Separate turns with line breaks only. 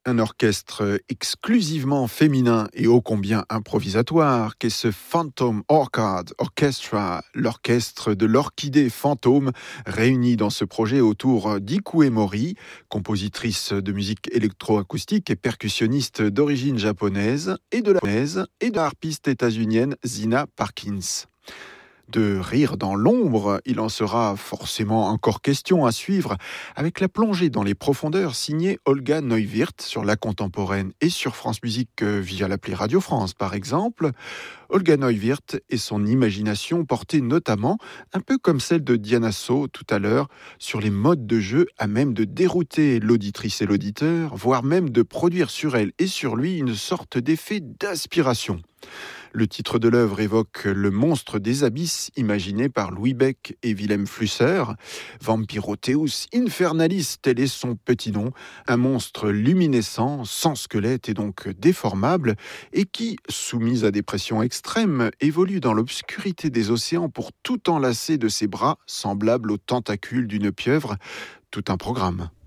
Un orchestre exclusivement féminin et ô combien improvisatoire qu'est ce Phantom Orchid Orchestra, l'orchestre de l'orchidée fantôme, réuni dans ce projet autour d'Ikue Mori, compositrice de musique électroacoustique et percussionniste d'origine japonaise, et de la harpiste états-unienne Zina Parkins. De rire dans l'ombre, il en sera forcément encore question à suivre avec la plongée dans les profondeurs signée Olga Neuwirth sur la contemporaine et sur France Musique via l'appli Radio France par exemple. Olga Neuwirth et son imagination portée notamment, un peu comme celle de Diana So tout à l'heure, sur les modes de jeu à même de dérouter l'auditrice et l'auditeur, voire même de produire sur elle et sur lui une sorte d'effet d'aspiration. Le titre de l'œuvre évoque le monstre des abysses imaginé par Louis Beck et Wilhelm Flusser. Vampirotheus Infernalis, tel est son petit nom, un monstre luminescent, sans squelette et donc déformable, et qui, soumis à des pressions extrêmes, évolue dans l'obscurité des océans pour tout enlacer de ses bras, semblables aux tentacules d'une pieuvre. Tout un programme.